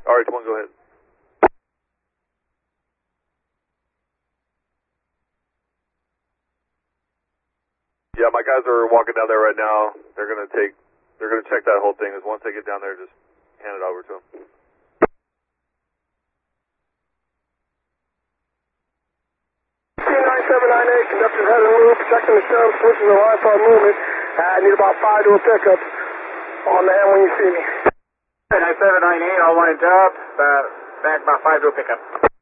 RH1, go ahead. Yeah, my guys are walking down there right now. They're gonna check that whole thing. Once they get down there, just hand it over to them. 9798, conductor head and loop, checking the show, switching the Wi-Fi movement. I need about 5 to a pickup on the hand when you see me. 9798, all one and job, back about 5 to a pickup.